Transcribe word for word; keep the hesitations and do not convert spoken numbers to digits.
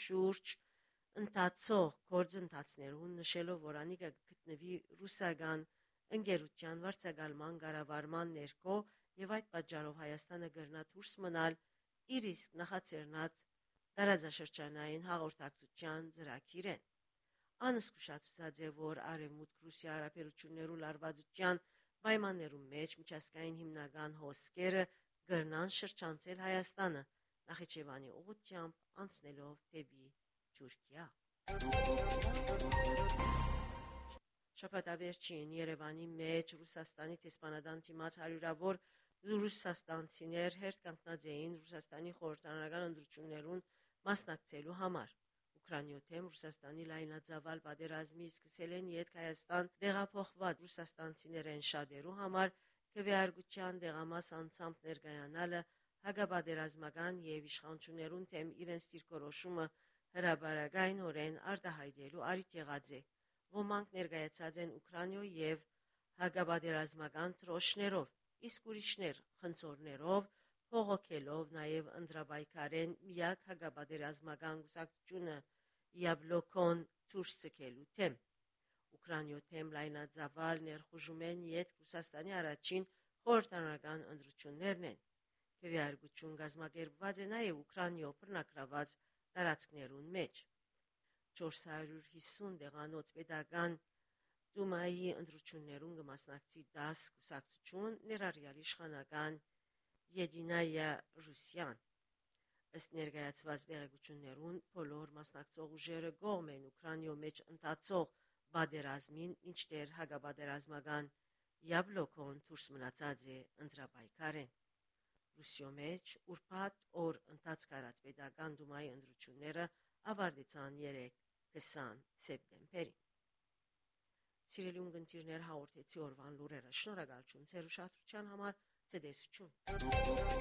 շուրջ ընթացող գործընթացներուն նշելով, որ անիկը գտնվի ռուսական ընկերության վարձակալման կառավարման ներքո եւ այդ պատճառով Հայաստանը կրնա դուրս մնալ իր իսկ նախաձեռնած տարածաշրջանային հաղորդակցության ծրագիրեն։ Անզգուշացուցած է, որ Արևմուտք-Ռուսիա հարաբերություններու լարվածության պայմաններում մեջ միջազգային հիմնական հոսքերը կրնան շրջանցել Հայաստանը Նախիջևանի ուղղությամբ անցնելով դեպի Թուրքիա։ Շաբաթավերջին Երևանի մեջ Ռուսաստանի դեսպանատան դիմաց հարյուրավոր ռուսաստանցիներ հերթ կանգնած էին Ռուսաստանի խորհրդարանական ընտրություններուն մասնակցելու համար։ Ուկրաինայում Ռուսաստանի լայնածավալ պատերազմի սկսել են յետք Հայաստան տեղափոխված ռուսաստանցիներեն շատերու համար քվեարկության տեղամաս անձամբ ներկայանալը հակապատերազմական եւ իշխանություններուն թեմ իրենց դիրքորոշումը հրաբարակայնորեն արտահայտելու առիթ եղած է։ Ոմանք ներկայացած են Ուկրաինայ եւ հակապատերազմական դրոշներով, իսկ ուրիշներ խնձորներով, փողոքելով նաեւ ընտրապայքարեն միակ հակապատերազմական կուսակցությունը Յաբլոկոն դուրս ցկելու թեմ։ Ուկրաինայում լայնածավալ ներխուժում են յետք Ռուսաստանի առաջին խորհրդարանական ընտրություններն են։ Քվեարկություն կազմակերպված է նաեւ Ուկրաինայով բռնակրաված տարածքներուն մեջ։ չորս հարյուր հիսուն տեղանոց պետական դումայի ընտրություններուն կմասնակցի դաս կուսակցություն, ներառյալ իշխանական Եդինայա Ռուսիան։ Ըստ ներկայացված տեղեկություններուն բոլոր մասնակցող ուժերը կողմ են Ուկրաինայում մեջ ընթացող պատերազմին, մինչդեռ հակապատերազմական Յաբլոկոն դուրս մնացած է ընտրապայքարեն։ Ռուսիո մեջ ուրբաթ օր ընթացք արած պետական դումայի ընտրությունները ավարտեցան երեկ կեսին սեպտեմբերին։ Սիրելի ունկնդիրներ, հաղորդեցի օրվան լուրերը։ Շնորհակալություն ձեր ուշադրության համար։ Ցտեսություն։